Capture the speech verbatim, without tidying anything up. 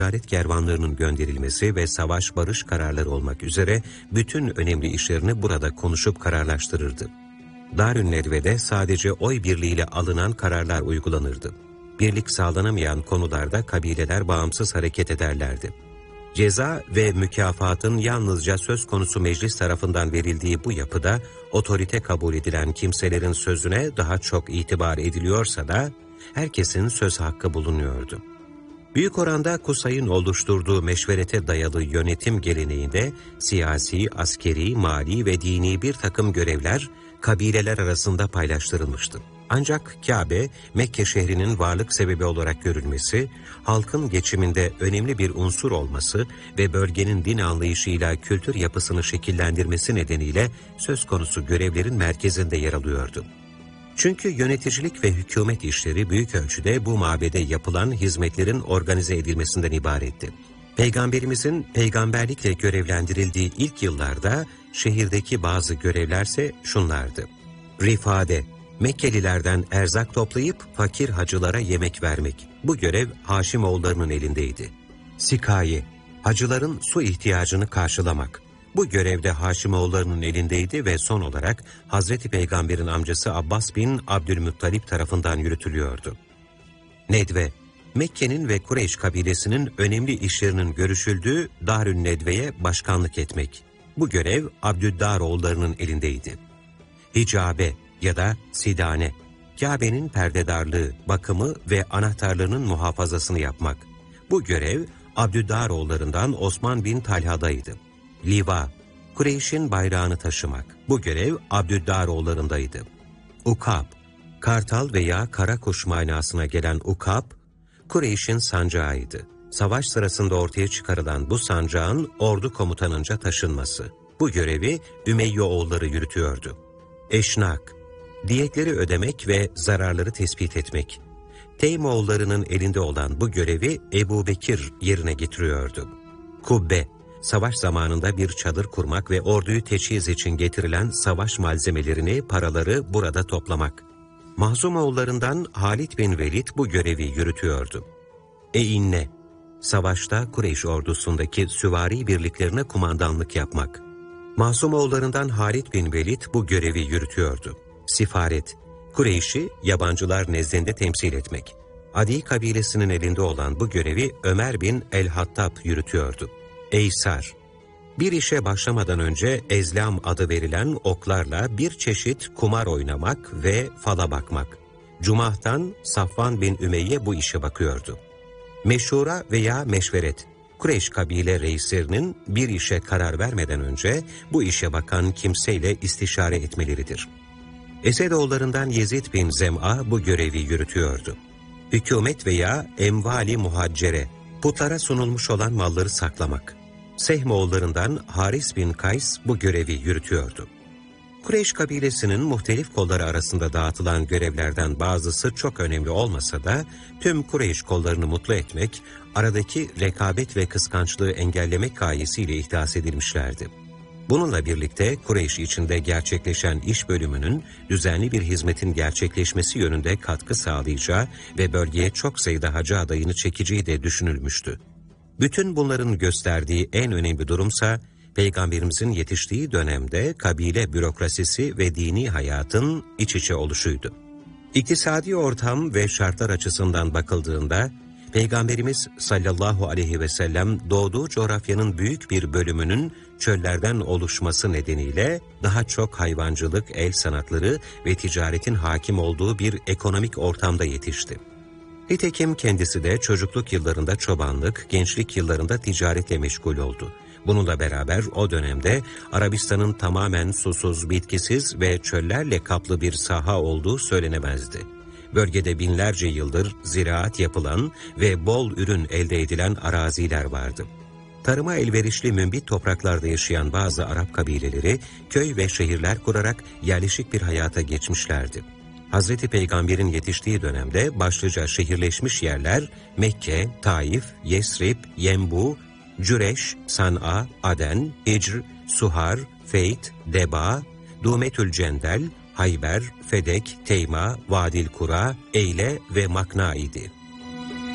ticaret kervanlarının gönderilmesi ve savaş barış kararları olmak üzere bütün önemli işlerini burada konuşup kararlaştırırdı. Darünnedve'de sadece oy birliğiyle alınan kararlar uygulanırdı. Birlik sağlanamayan konularda kabileler bağımsız hareket ederlerdi. Ceza ve mükafatın yalnızca söz konusu meclis tarafından verildiği bu yapıda, otorite kabul edilen kimselerin sözüne daha çok itibar ediliyorsa da, herkesin söz hakkı bulunuyordu. Büyük oranda Kusay'ın oluşturduğu meşverete dayalı yönetim geleneğinde, siyasi, askeri, mali ve dini bir takım görevler, kabileler arasında paylaştırılmıştı. Ancak Kabe, Mekke şehrinin varlık sebebi olarak görülmesi, halkın geçiminde önemli bir unsur olması ve bölgenin din anlayışıyla kültür yapısını şekillendirmesi nedeniyle söz konusu görevlerin merkezinde yer alıyordu. Çünkü yöneticilik ve hükümet işleri büyük ölçüde bu mabede yapılan hizmetlerin organize edilmesinden ibaretti. Peygamberimizin peygamberlikle görevlendirildiği ilk yıllarda şehirdeki bazı görevlerse şunlardı. Rifade, Mekkelilerden erzak toplayıp fakir hacılara yemek vermek. Bu görev Haşimoğullarının elindeydi. Sikaye, hacıların su ihtiyacını karşılamak. Bu görevde Haşimoğullarının elindeydi ve son olarak Hazreti Peygamber'in amcası Abbas bin Abdülmuttalip tarafından yürütülüyordu. Nedve, Mekke'nin ve Kureyş kabilesinin önemli işlerinin görüşüldüğü Darünnedve'ye başkanlık etmek. Bu görev Abdüddaroğullarının elindeydi. Hicabe ya da Sidane, Kabe'nin perdedarlığı, bakımı ve anahtarlarının muhafazasını yapmak. Bu görev Abdüddaroğullarından Osman bin Talha'daydı. Liva, Kureyş'in bayrağını taşımak. Bu görev Abdüddaroğullarındaydı. Ukab, kartal veya kara kuş manasına gelen ukab, Kureyş'in sancağıydı. Savaş sırasında ortaya çıkarılan bu sancağın ordu komutanınca taşınması. Bu görevi Ümeyye oğulları yürütüyordu. Eşnak, diyetleri ödemek ve zararları tespit etmek. Teymoğullarının elinde olan bu görevi Ebu Bekir yerine getiriyordu. Kubbe, savaş zamanında bir çadır kurmak ve orduyu teçhiz için getirilen savaş malzemelerini, paraları burada toplamak. Mahzumoğullarından Halid bin Velid bu görevi yürütüyordu. Einne, savaşta Kureyş ordusundaki süvari birliklerine kumandanlık yapmak. Mahzumoğullarından Halid bin Velid bu görevi yürütüyordu. Sifaret, Kureyş'i yabancılar nezdinde temsil etmek. Adi kabilesinin elinde olan bu görevi Ömer bin el-Hattab yürütüyordu. Eysar, bir işe başlamadan önce ezlam adı verilen oklarla bir çeşit kumar oynamak ve fala bakmak. Cumah'tan Safvan bin Ümeyye bu işe bakıyordu. Meşura veya meşveret, Kureyş kabile reislerinin bir işe karar vermeden önce bu işe bakan kimseyle istişare etmeleridir. Esedoğullarından Yezid bin Zem'a bu görevi yürütüyordu. Hükümet veya emvali muhaccere, putlara sunulmuş olan malları saklamak. Sehmoğullarından Haris bin Kays bu görevi yürütüyordu. Kureyş kabilesinin muhtelif kolları arasında dağıtılan görevlerden bazısı çok önemli olmasa da tüm Kureyş kollarını mutlu etmek, aradaki rekabet ve kıskançlığı engellemek gayesiyle ihdas edilmişlerdi. Bununla birlikte Kureyş içinde gerçekleşen iş bölümünün düzenli bir hizmetin gerçekleşmesi yönünde katkı sağlayacağı ve bölgeye çok sayıda hacı adayını çekeceği de düşünülmüştü. Bütün bunların gösterdiği en önemli durumsa, Peygamberimizin yetiştiği dönemde kabile bürokrasisi ve dini hayatın iç içe oluşuydu. İktisadi ortam ve şartlar açısından bakıldığında, Peygamberimiz sallallahu aleyhi ve sellem doğduğu coğrafyanın büyük bir bölümünün çöllerden oluşması nedeniyle daha çok hayvancılık, el sanatları ve ticaretin hakim olduğu bir ekonomik ortamda yetişti. Nitekim kendisi de çocukluk yıllarında çobanlık, gençlik yıllarında ticaretle meşgul oldu. Bununla beraber o dönemde Arabistan'ın tamamen susuz, bitkisiz ve çöllerle kaplı bir saha olduğu söylenemezdi. Bölgede binlerce yıldır ziraat yapılan ve bol ürün elde edilen araziler vardı. Tarıma elverişli mümbit topraklarda yaşayan bazı Arap kabileleri köy ve şehirler kurarak yerleşik bir hayata geçmişlerdi. Hazreti Peygamber'in yetiştiği dönemde başlıca şehirleşmiş yerler Mekke, Taif, Yesrib, Yembu, Cüreş, San'a, Aden, Hicr, Suhar, Feyt, Deba, Dumetül Cendel, Hayber, Fedek, Teyma, Vadil Kura, Eyle ve Makna idi.